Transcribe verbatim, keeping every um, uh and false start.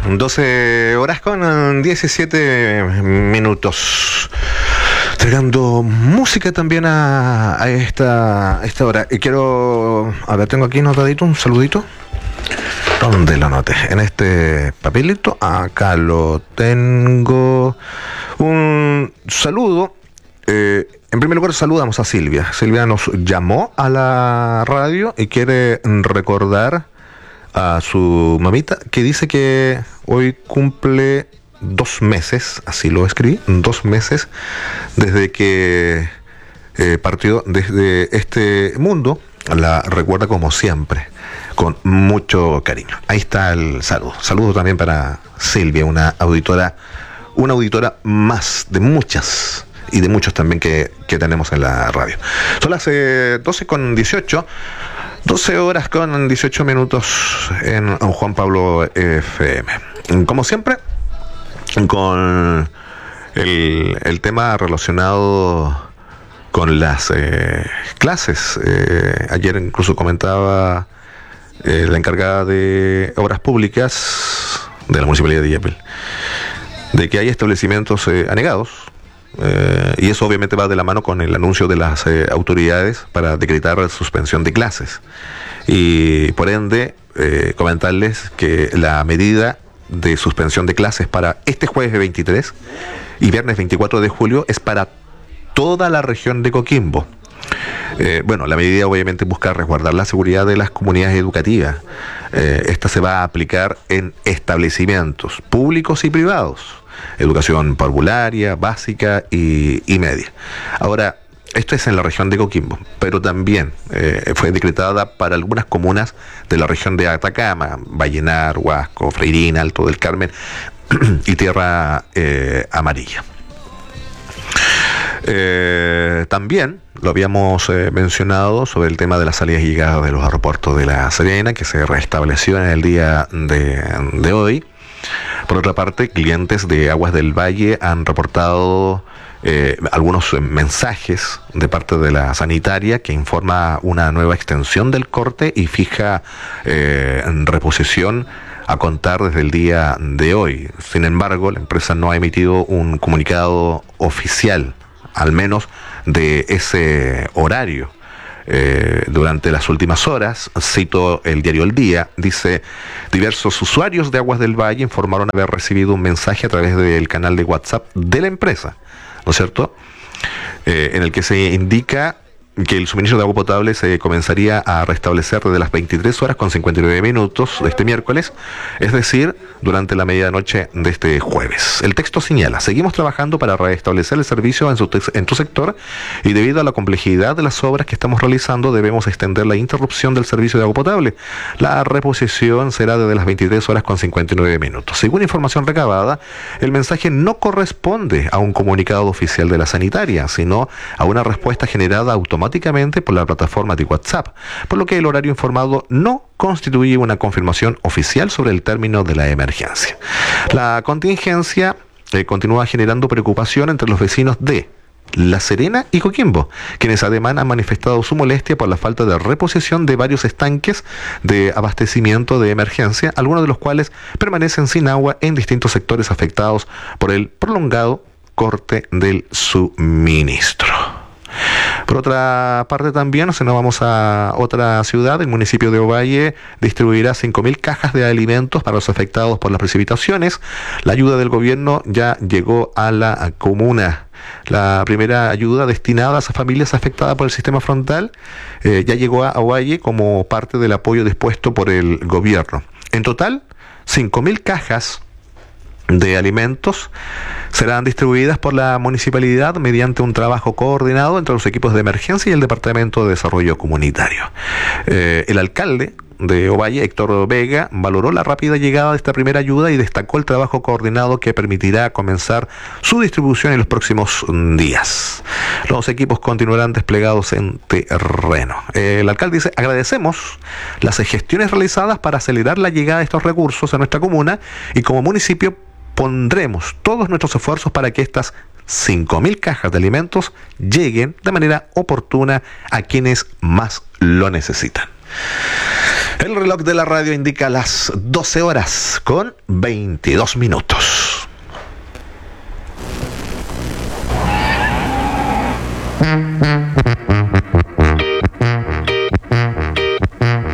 doce horas con diecisiete minutos. Entregando música también a, a esta, a esta hora. Y quiero... A ver, tengo aquí notadito un saludito. ¿Dónde lo anoté? En este papelito. Acá lo tengo. Un saludo. Eh, en primer lugar, saludamos a Silvia. Silvia nos llamó a la radio y quiere recordar a su mamita, que dice que hoy cumple dos meses, así lo escribí, dos meses desde que eh, partió desde este mundo. La recuerda como siempre, con mucho cariño. Ahí está el saludo. Saludo también para Silvia, una auditora, una auditora más de muchas y de muchos también que, que tenemos en la radio. Son las eh, doce con dieciocho. doce horas con dieciocho minutos en Juan Pablo F M. Como siempre, con el, el tema relacionado con las eh, clases. Eh, ayer incluso comentaba eh, la encargada de Obras Públicas de la Municipalidad de Illapel de que hay establecimientos eh, anegados. Eh, y eso obviamente va de la mano con el anuncio de las eh, autoridades para decretar la suspensión de clases. Y por ende, eh, comentarles que la medida de suspensión de clases para este jueves veintitrés y viernes veinticuatro de julio es para toda la región de Coquimbo. Eh, bueno, la medida obviamente busca resguardar la seguridad de las comunidades educativas. Eh, esta se va a aplicar en establecimientos públicos y privados, educación parvularia, básica y, y media. Ahora, esto es en la región de Coquimbo, pero también eh, fue decretada para algunas comunas de la región de Atacama, Vallenar, Huasco, Freirina, Alto del Carmen y Tierra eh, Amarilla. Eh, también lo habíamos eh, mencionado sobre el tema de las salidas y llegadas de los aeropuertos de La Serena, que se restableció en el día de, de hoy. Por otra parte, clientes de Aguas del Valle han reportado eh, algunos mensajes de parte de la sanitaria que informa una nueva extensión del corte y fija eh, en reposición a contar desde el día de hoy. Sin embargo, la empresa no ha emitido un comunicado oficial, al menos de ese horario. Eh, durante las últimas horas, cito el diario El Día, dice: diversos usuarios de Aguas del Valle informaron haber recibido un mensaje a través del canal de WhatsApp de la empresa, ¿no es cierto?, eh, en el que se indica que el suministro de agua potable se comenzaría a restablecer desde las veintitrés horas con cincuenta y nueve minutos de este miércoles, es decir, durante la medianoche de este jueves. El texto señala: seguimos trabajando para restablecer el servicio en, su en tu sector y debido a la complejidad de las obras que estamos realizando debemos extender la interrupción del servicio de agua potable. La reposición será desde las veintitrés horas con cincuenta y nueve minutos. Según información recabada, el mensaje no corresponde a un comunicado oficial de la sanitaria, sino a una respuesta generada automáticamente por la plataforma de WhatsApp, por lo que el horario informado no constituye una confirmación oficial sobre el término de la emergencia. La contingencia eh, continúa generando preocupación entre los vecinos de La Serena y Coquimbo, quienes además han manifestado su molestia por la falta de reposición de varios estanques de abastecimiento de emergencia, algunos de los cuales permanecen sin agua en distintos sectores afectados por el prolongado corte del suministro. Por otra parte también, si nos vamos a otra ciudad, el municipio de Ovalle distribuirá cinco mil cajas de alimentos para los afectados por las precipitaciones. La ayuda del gobierno ya llegó a la comuna. La primera ayuda destinada a esas familias afectadas por el sistema frontal eh, ya llegó a Ovalle como parte del apoyo dispuesto por el gobierno. En total, cinco mil cajas de alimentos serán distribuidas por la municipalidad mediante un trabajo coordinado entre los equipos de emergencia y el Departamento de Desarrollo Comunitario. Eh, el alcalde de Ovalle, Héctor Vega, valoró la rápida llegada de esta primera ayuda y destacó el trabajo coordinado que permitirá comenzar su distribución en los próximos días. Los equipos continuarán desplegados en terreno. El alcalde dice: agradecemos las gestiones realizadas para acelerar la llegada de estos recursos a nuestra comuna y como municipio pondremos todos nuestros esfuerzos para que estas cinco mil cajas de alimentos lleguen de manera oportuna a quienes más lo necesitan. El reloj de la radio indica las doce horas con veintidós minutos.